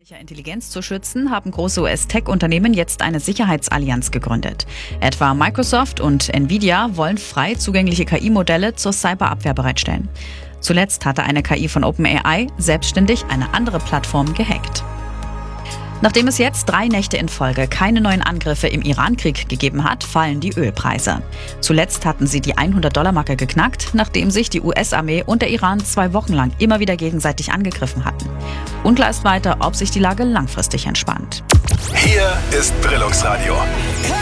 Intelligenz zu schützen, haben große US-Tech-Unternehmen jetzt eine Sicherheitsallianz gegründet. Etwa Microsoft und Nvidia wollen frei zugängliche KI-Modelle zur Cyberabwehr bereitstellen. Zuletzt hatte eine KI von OpenAI selbstständig eine andere Plattform gehackt. Nachdem es jetzt 3 Nächte in Folge keine neuen Angriffe im Iran-Krieg gegeben hat, fallen die Ölpreise. Zuletzt hatten sie die $100-Marke geknackt, nachdem sich die US-Armee und der Iran 2 Wochen lang immer wieder gegenseitig angegriffen hatten. Unklar ist weiter, ob sich die Lage langfristig entspannt. Hier ist Brillungsradio.